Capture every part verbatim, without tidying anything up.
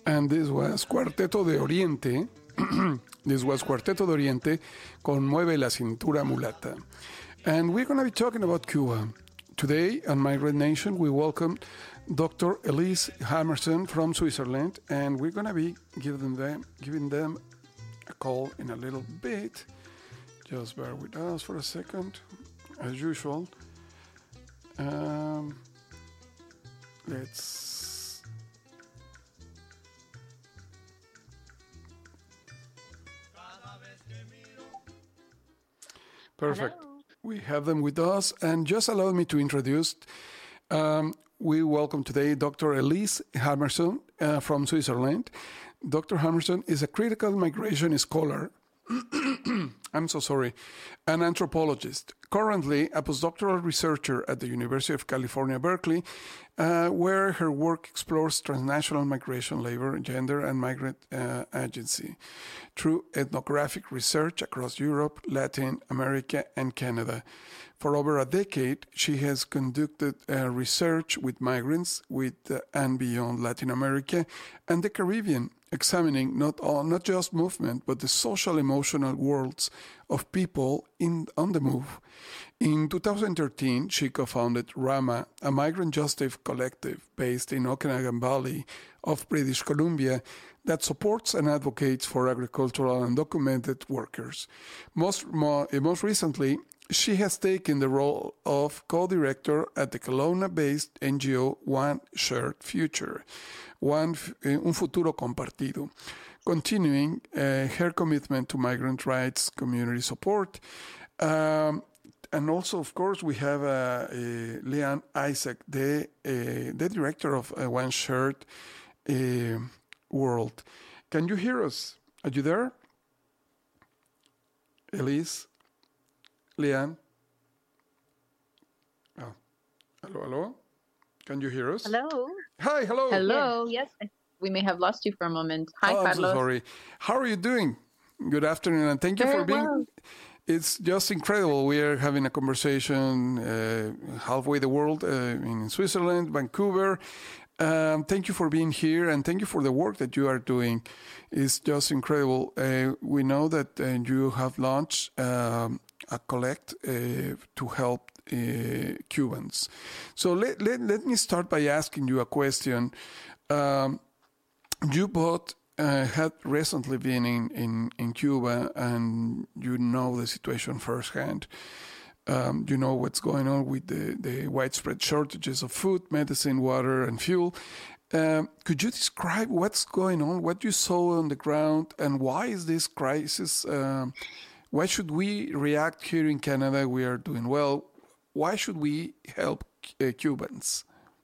And this was Cuarteto de Oriente. This was Cuarteto de Oriente con Mueve la Cintura Mulata. And we're going to be talking about Cuba. Today on Migrant Nation, we welcome Doctor Elise Hammerson from Switzerland, and we're going to be giving them, giving them a call in a little bit. Just bear with us for a second, as usual. Um, let's... Perfect. Hello. We have them with us, and just allow me to introduce. Um, we welcome today Doctor Elise Hammerson uh, from Switzerland. Doctor Hammerson is a critical migration scholar. I'm so sorry, an anthropologist, currently a postdoctoral researcher at the University of California, Berkeley, uh, where her work explores transnational migration, labor, gender, and migrant uh, agency through ethnographic research across Europe, Latin America, and Canada. For over a decade, she has conducted uh, research with migrants with uh, and beyond Latin America and the Caribbean, examining not all, not just movement, but the social emotional worlds of people in on the move. In two thousand thirteen, she co-founded Rama, a migrant justice collective based in Okanagan Valley of British Columbia that supports and advocates for agricultural and documented workers. Most, more, most recently, she has taken the role of co-director at the Kelowna-based N G O One Shared Future, One, Un Futuro Compartido, continuing uh, her commitment to migrant rights, community support. Um, and also, of course, we have uh, uh, Leanne Isaac, the, uh, the director of uh, One Shared uh, World. Can you hear us? Are you there? Elise? Leanne? Oh, hello, hello? Can you hear us? Hello. Hi, hello. Hello. Yes, we may have lost you for a moment. Hi, oh, I'm Carlos. so sorry. How are you doing? Good afternoon, and thank you Very for being. well. It's just incredible. We are having a conversation uh, halfway the world uh, in Switzerland, Vancouver. Um, thank you for being here, and thank you for the work that you are doing. It's just incredible. Uh, we know that uh, you have launched um, a collect uh, to help uh, Cubans. So let, let, let me start by asking you a question. Um, you both uh, had recently been in, in, in Cuba, and you know the situation firsthand. Um, you know what's going on with the, the widespread shortages of food, medicine, water, and fuel. Um, could you describe what's going on, what you saw on the ground, and why is this crisis? Um, why should we react here in Canada? We are doing well. Why should we help uh, Cubans?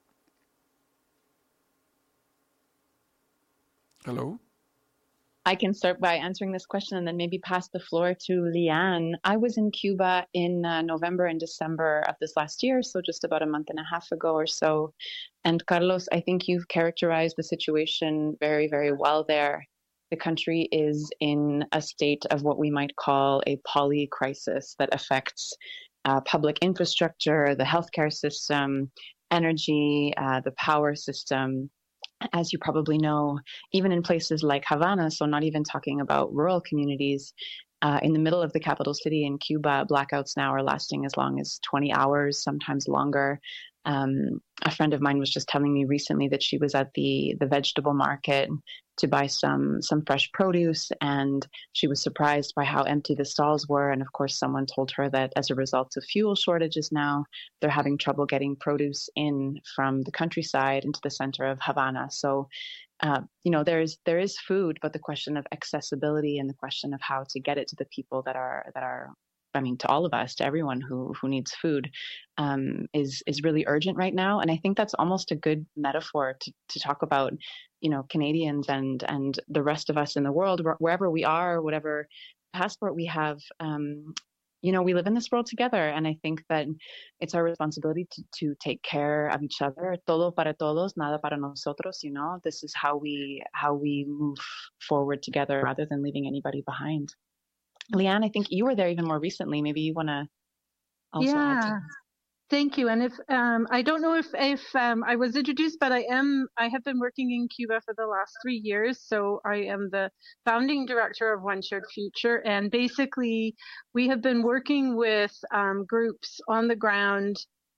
Hello? I can start by answering this question and then maybe pass the floor to Leanne. I was in Cuba in uh, November and December of this last year, so just about a month and a half ago or so. And Carlos, I think you've characterized the situation very, very well there. The country is in a state of what we might call a poly-crisis that affects uh, public infrastructure, the healthcare system, energy, uh, the power system. As you probably know, even in places like Havana, so not even talking about rural communities, uh, in the middle of the capital city in Cuba, blackouts now are lasting as long as twenty hours, sometimes longer. Um, a friend of mine was just telling me recently that she was at the, the vegetable market to buy some some fresh produce, and she was surprised by how empty the stalls were. And of course, someone told her that as a result of fuel shortages now, they're having trouble getting produce in from the countryside into the center of Havana. So, uh, you know, there is there is food, but the question of accessibility and the question of how to get it to the people that are that are I mean, to all of us, to everyone who who needs food, um, is is really urgent right now. And I think that's almost a good metaphor to, to talk about, you know, Canadians and and the rest of us in the world, wherever we are, whatever passport we have. Um, you know, we live in this world together, and I think that it's our responsibility to to take care of each other. Todo para todos, nada para nosotros. You know, this is how we how we move forward together, rather than leaving anybody behind. Leanne, I think you were there even more recently. Maybe you want to also yeah. add to Thank you. And if um, I don't know if if um, I was introduced, but I am. I have been working in Cuba for the last three years. So I am the founding director of One Shared Future, and basically we have been working with um, groups on the ground,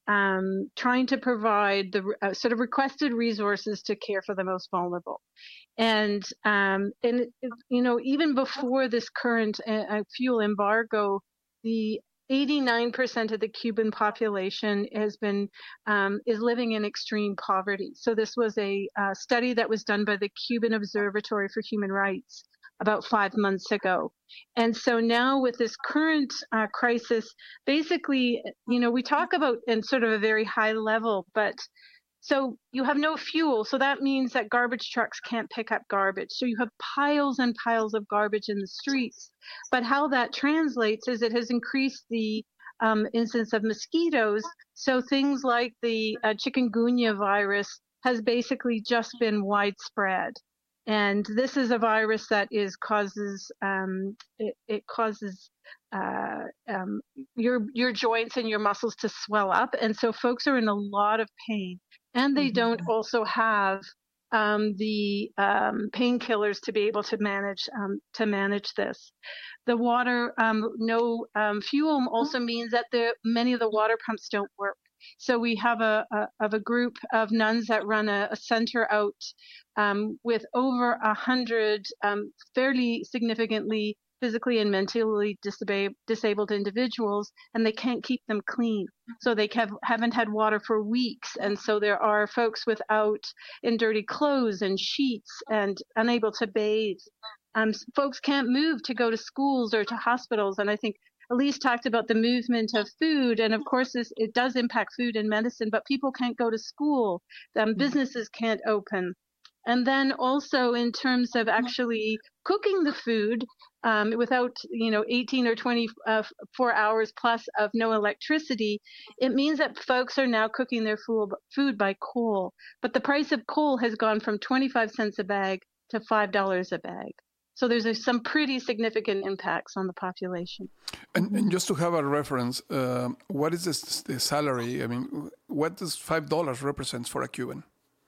um, trying to provide the uh, sort of requested resources to care for the most vulnerable. And um, and you know, even before this current uh, fuel embargo, the eighty-nine percent of the Cuban population has been um, is living in extreme poverty. So this was a uh, study that was done by the Cuban Observatory for Human Rights about five months ago. And so now with this current uh, crisis, basically, you know, we talk about in sort of a very high level, but so you have no fuel. So that means that garbage trucks can't pick up garbage. So you have piles and piles of garbage in the streets. But how that translates is it has increased the um, incidence of mosquitoes. So things like the uh, chikungunya virus has basically just been widespread. And this is a virus that is causes um, it, it causes uh, um, your your joints and your muscles to swell up, and so folks are in a lot of pain. And they mm-hmm. don't also have um, the um, painkillers to be able to manage um, to manage this. The water, um, no um, fuel, also means that the many of the water pumps don't work. So we have a, a of a group of nuns that run a, a center out um, with over a hundred um, fairly significantly physically and mentally disab- disabled individuals, and they can't keep them clean. So they have, haven't had water for weeks. And so there are folks without, in dirty clothes and sheets and unable to bathe. Um, folks can't move to go to schools or to hospitals. And I think Elise talked about the movement of food. And of course, this, it does impact food and medicine, but people can't go to school. Um, businesses can't open. And then also in terms of actually cooking the food um, without, you know, eighteen or twenty-four hours plus of no electricity, it means that folks are now cooking their food by coal. But the price of coal has gone from twenty-five cents a bag to five dollars a bag. So there's a, some pretty significant impacts on the population. And, and just to have a reference, uh, what is this, the salary? I mean, what does five dollars represent for a Cuban?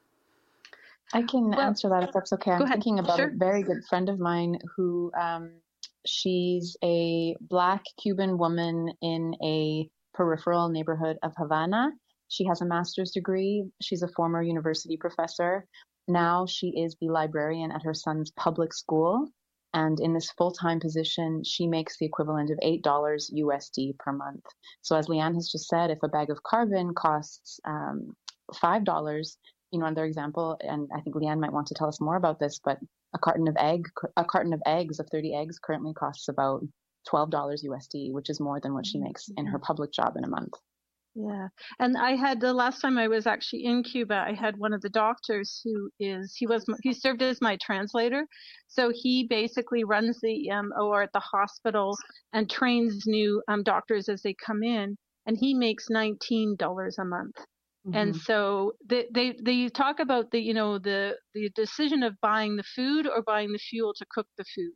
I can well, answer that if that's okay. I'm thinking about sure. a very good friend of mine who um, she's a Black Cuban woman in a peripheral neighborhood of Havana. She has a master's degree. She's a former university professor. Now she is the librarian at her son's public school. And in this full-time position, she makes the equivalent of eight dollars U S D per month. So as Leanne has just said, if a bag of carbon costs um, five dollars, you know, another example, and I think Leanne might want to tell us more about this, but a carton of egg, a carton of eggs of thirty eggs currently costs about twelve dollars U S D, which is more than what she makes in her public job in a month. Yeah. And I had the last time I was actually in Cuba, I had one of the doctors who is, he was, he served as my translator. So he basically runs the um, O R at the hospital and trains new um, doctors as they come in. And he makes nineteen dollars a month. Mm-hmm. And so they, they, they talk about the, you know, the, the decision of buying the food or buying the fuel to cook the food.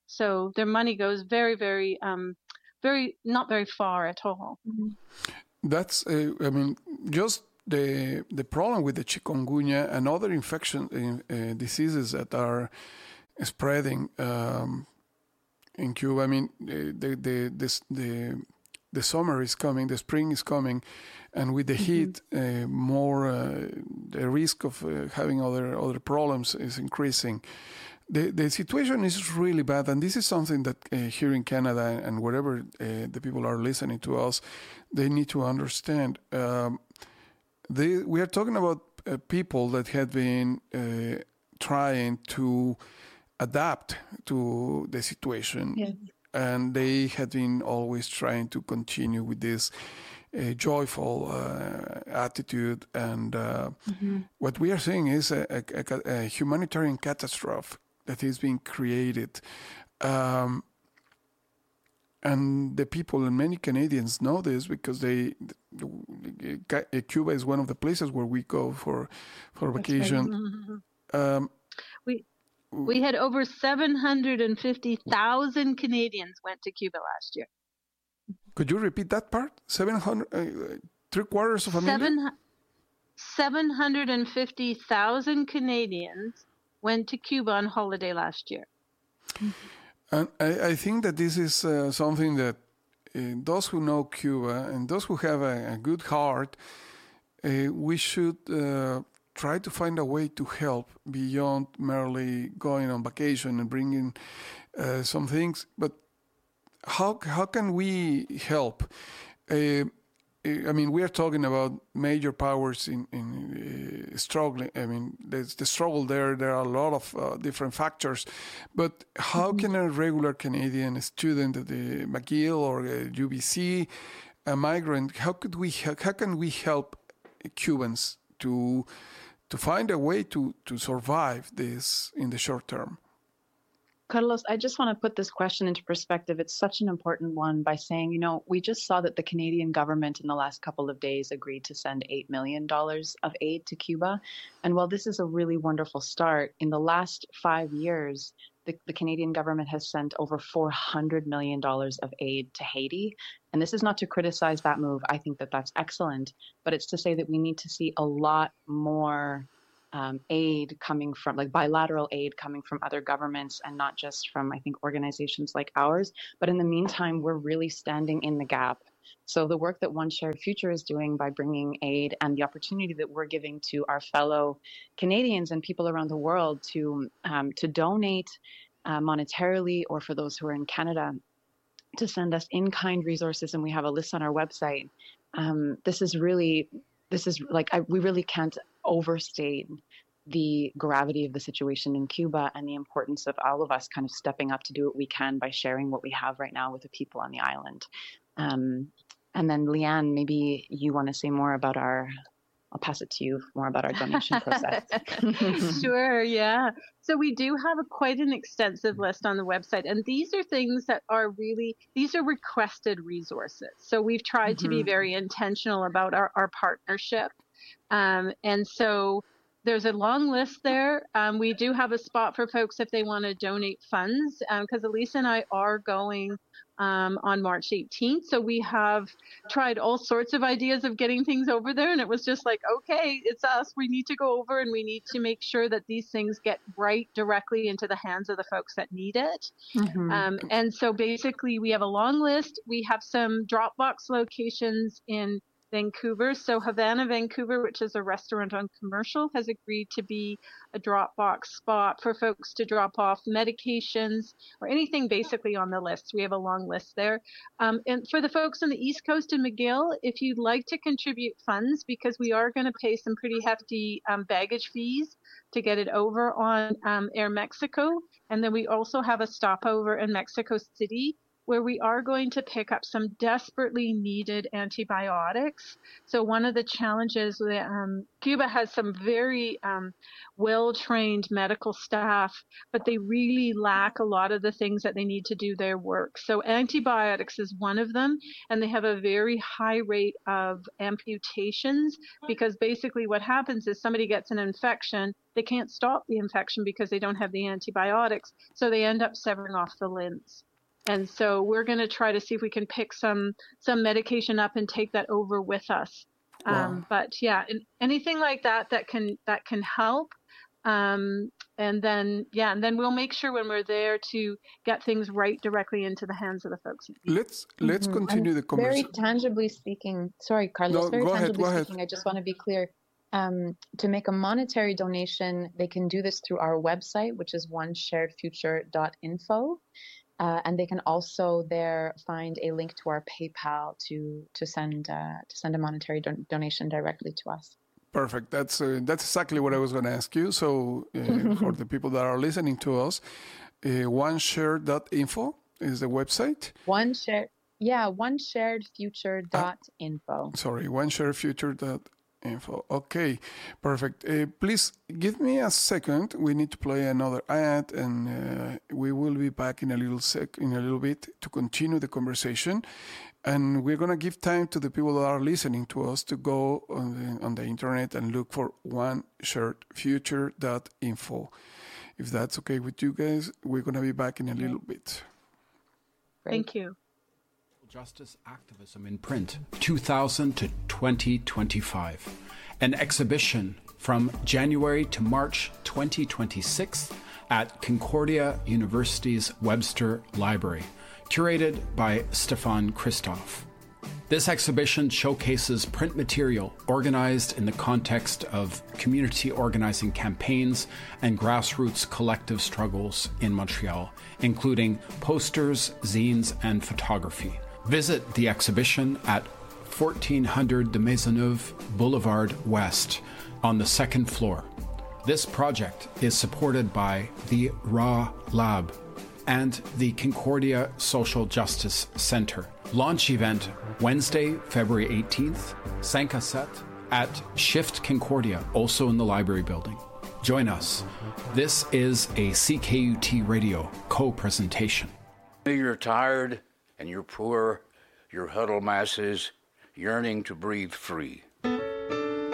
So their money goes very, very, um, very, not very far at all. Mm-hmm. That's, uh, I mean, just the the problem with the chikungunya and other infection uh, diseases that are spreading um, in Cuba. I mean, the the this, the the summer is coming, the spring is coming, and with the mm-hmm. heat, uh, more uh, the risk of uh, having other other problems is increasing. The the situation is really bad, and this is something that uh, here in Canada and wherever uh, the people are listening to us, they need to understand. Um, they, we are talking about uh, people that have been uh, trying to adapt to the situation, yeah. and they have been always trying to continue with this uh, joyful uh, attitude. And uh, mm-hmm. what we are seeing is a, a, a humanitarian catastrophe that is being created. Um, and the people, and many Canadians know this because they, Cuba is one of the places where we go for, for vacation. Right. Um, we we had over seven hundred fifty thousand Canadians went to Cuba last year. Could you repeat that part? seven hundred? Uh, Three quarters of a million? Seven, seven hundred fifty thousand Canadians went to Cuba on holiday last year. And I, I think that this is uh, something that uh, those who know Cuba and those who have a, a good heart, uh, we should uh, try to find a way to help beyond merely going on vacation and bringing uh, some things. But how how can we help? Uh, I mean, we are talking about major powers in, in uh, struggling. I mean, there's the struggle there. There are a lot of uh, different factors. But how can a regular Canadian student at the McGill or uh, U B C, a migrant, how could we how can we help Cubans to to find a way to, to survive this in the short term? Carlos, I just want to put this question into perspective. It's such an important one by saying, you know, we just saw that the Canadian government in the last couple of days agreed to send eight million dollars of aid to Cuba. And while this is a really wonderful start, in the last five years, the, the Canadian government has sent over four hundred million dollars of aid to Haiti. And this is not to criticize that move. I think that that's excellent. But it's to say that we need to see a lot more Um, aid coming from, like bilateral aid coming from other governments and not just from, I think, organizations like ours. But in the meantime, we're really standing in the gap. So the work that One Shared Future is doing by bringing aid and the opportunity that we're giving to our fellow Canadians and people around the world to um, to donate uh, monetarily, or for those who are in Canada, to send us in-kind resources, and we have a list on our website. Um, this is really, this is like, I, we really can't overstate the gravity of the situation in Cuba and the importance of all of us kind of stepping up to do what we can by sharing what we have right now with the people on the island. Um, and then Leanne, maybe you want to say more about our, I'll pass it to you, more about our donation process. Sure, yeah. So we do have a, quite an extensive list on the website, and these are things that are really, these are requested resources. So we've tried mm-hmm. to be very intentional about our, our partnership. Um, and so there's a long list there. Um, we do have a spot for folks if they want to donate funds, because um, Elisa and I are going um, on March eighteenth. So we have tried all sorts of ideas of getting things over there. And it was just like, okay, it's us. We need to go over and we need to make sure that these things get right directly into the hands of the folks that need it. Mm-hmm. Um, and so basically we have a long list. We have some Dropbox locations in Vancouver. So Havana, Vancouver, which is a restaurant on Commercial, has agreed to be a Dropbox spot for folks to drop off medications or anything basically on the list. We have a long list there. Um, and for the folks on the East Coast in McGill, if you'd like to contribute funds, because we are going to pay some pretty hefty um, baggage fees to get it over on um, Air Mexico. And then we also have a stopover in Mexico City, where we are going to pick up some desperately needed antibiotics. So one of the challenges that um, Cuba has some very um, well-trained medical staff, but they really lack a lot of the things that they need to do their work. So antibiotics is one of them, and they have a very high rate of amputations, because basically what happens is somebody gets an infection, they can't stop the infection because they don't have the antibiotics, so they end up severing off the limbs. And so we're going to try to see if we can pick some some medication up and take that over with us. Um, wow. But yeah, anything like that that can that can help. Um, and then yeah, and then we'll make sure when we're there to get things right directly into the hands of the folks. Let's let's mm-hmm. continue and the conversation. Very tangibly speaking, sorry, Carlos. No, very go tangibly ahead, go speaking, ahead. I just want to be clear. Um, to make a monetary donation, they can do this through our website, which is one shared future dot info. Uh, and they can also there find a link to our PayPal to to send uh, to send a monetary don- donation directly to us. Perfect. That's uh, that's exactly what I was going to ask you. So uh, for the people that are listening to us, uh, one shared dot info is the website. One shared, yeah, one shared future dot info. Uh, sorry, one shared future dot info. Okay, perfect. Uh, please give me a second. We need to play another ad, and uh, we will be back in a little sec, in a little bit to continue the conversation. And we're gonna give time to the people that are listening to us to go on the, on the internet and look for one shared future dot info. If that's okay with you guys, we're gonna be back in a little bit. Great. Thank you. Justice Activism in Print, two thousand to twenty twenty-five. An exhibition from January to March twenty twenty-six at Concordia University's Webster Library, curated by Stefan Christoph. This exhibition showcases print material organized in the context of community organizing campaigns and grassroots collective struggles in Montreal, including posters, zines, and photography. Visit the exhibition at fourteen hundred de Maisonneuve Boulevard West on the second floor. This project is supported by the Raw Lab and the Concordia Social Justice Center. Launch event Wednesday, February eighteenth, cinq à sept, at Shift Concordia, also in the library building. Join us. This is a C K U T Radio co-presentation. You're tired and you're poor, your huddled masses yearning to breathe free.